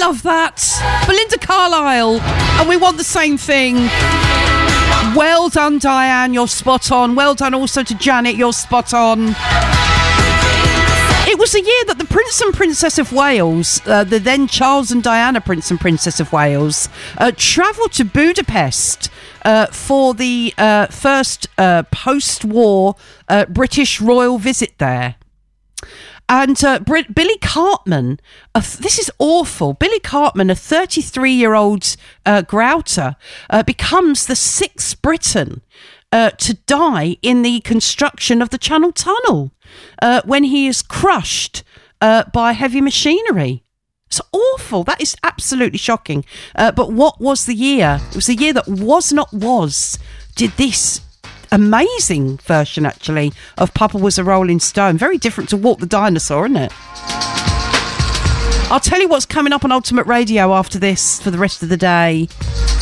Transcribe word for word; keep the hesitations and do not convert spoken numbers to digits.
love that. Belinda Carlisle. And we want the same thing. Well done, Diane, you're spot on. Well done also to Janet, you're spot on. It was the year that the Prince and Princess of Wales, uh, the then Charles and Diana Prince and Princess of Wales, uh, travelled to Budapest uh, for the uh, first uh, post-war uh, British royal visit there. And uh, Br- Billy Cartman, uh, this is awful, Billy Cartman, a thirty-three-year-old uh, grouter, uh, becomes the sixth Briton uh, to die in the construction of the Channel Tunnel uh, when he is crushed uh, by heavy machinery. It's awful. That is absolutely shocking. Uh, but what was the year? It was the year that Was Not Was did this amazing version, actually, of Papa Was a Rolling Stone. Very different to Walk the Dinosaur, isn't it? I'll tell you what's coming up on Ultimate Radio after this for the rest of the day.